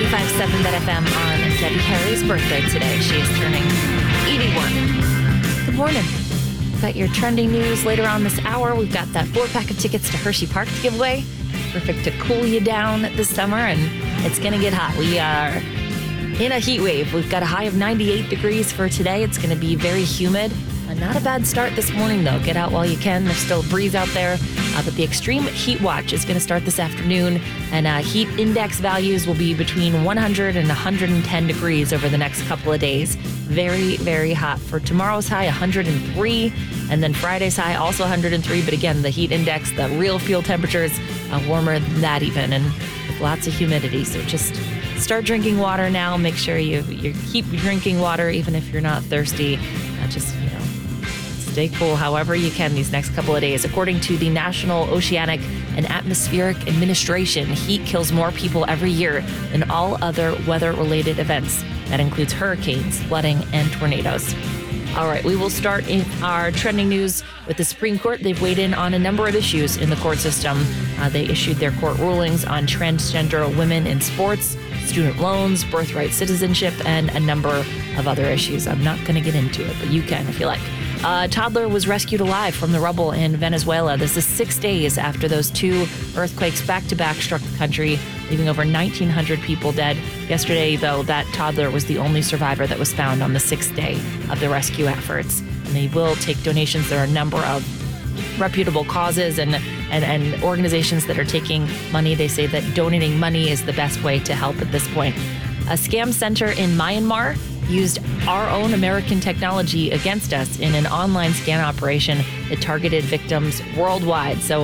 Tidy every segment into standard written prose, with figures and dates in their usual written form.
95.7 Bet FM on Debbie Harry's birthday today. She is turning 81. Good morning. Got your trending news later on this hour. We've got that 4-pack of tickets to Hershey Park to give away. Perfect to cool you down this summer, and it's going to get hot. We are in a heat wave. We've got a high of 98 degrees for today. It's going to be very humid. Not a bad start this morning, though. Get out while you can. There's still a breeze out there. But the extreme heat watch is going to start this afternoon, and heat index values will be between 100 and 110 degrees over the next couple of days. Very, very hot. For tomorrow's high, 103, and then Friday's high, also 103. But again, the heat index, the real fuel temperatures, warmer than that even, and with lots of humidity. So just start drinking water now. Make sure you keep drinking water, even if you're not thirsty. Stay cool however you can these next couple of days. According to the National Oceanic and Atmospheric Administration, heat kills more people every year than all other weather-related events. That includes hurricanes, flooding, and tornadoes. All right, we will start in our trending news with the Supreme Court. They've weighed in on a number of issues in the court system. They issued their court rulings on transgender women in sports, student loans, birthright citizenship, and a number of other issues. I'm not going to get into it, but you can if you like. A toddler was rescued alive from the rubble in Venezuela. This is 6 days after those two earthquakes back-to-back struck the country, leaving over 1,900 people dead. Yesterday, though, that toddler was the only survivor that was found on the 6th day of the rescue efforts. And they will take donations. There are a number of reputable causes and organizations that are taking money. They say that donating money is the best way to help at this point. A scam center in Myanmar used our own American technology against us in an online scan operation that targeted victims worldwide. So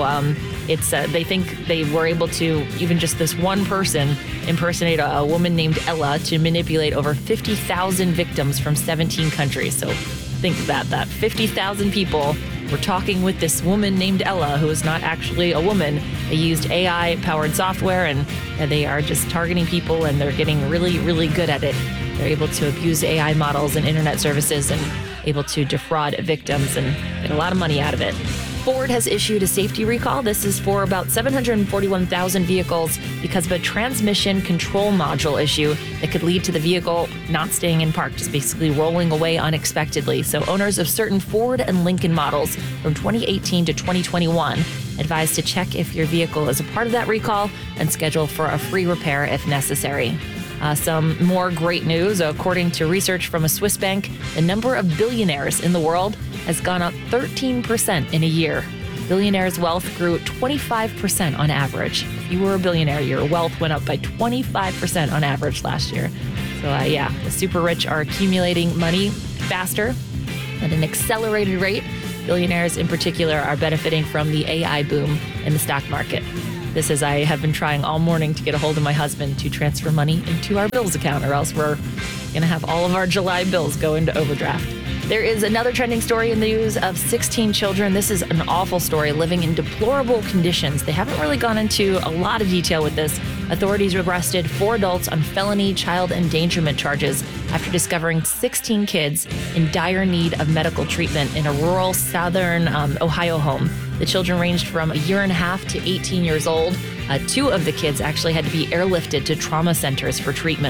they think they were able to, even just this one person, impersonate a woman named Ella to manipulate over 50,000 victims from 17 countries. So think of that 50,000 people were talking with this woman named Ella, who is not actually a woman. They used AI-powered software, and they are just targeting people, and they're getting really, really good at it. They're able to abuse AI models and internet services and able to defraud victims and get a lot of money out of it. Ford has issued a safety recall. This is for about 741,000 vehicles because of a transmission control module issue that could lead to the vehicle not staying in park, just basically rolling away unexpectedly. So owners of certain Ford and Lincoln models from 2018 to 2021 advised to check if your vehicle is a part of that recall and schedule for a free repair if necessary. Some more great news. According to research from a Swiss bank, the number of billionaires in the world has gone up 13% in a year. Billionaires' wealth grew 25% on average. If you were a billionaire, your wealth went up by 25% on average last year. So the super rich are accumulating money faster at an accelerated rate. Billionaires in particular are benefiting from the AI boom in the stock market. This is, I have been trying all morning to get a hold of my husband to transfer money into our bills account, or else we're going to have all of our July bills go into overdraft. There is another trending story in the news of 16 children. This is an awful story, living in deplorable conditions. They haven't really gone into a lot of detail with this. Authorities arrested 4 adults on felony child endangerment charges after discovering 16 kids in dire need of medical treatment in a rural southern Ohio home. The children ranged from a year and a half to 18 years old. 2 of the kids actually had to be airlifted to trauma centers for treatment.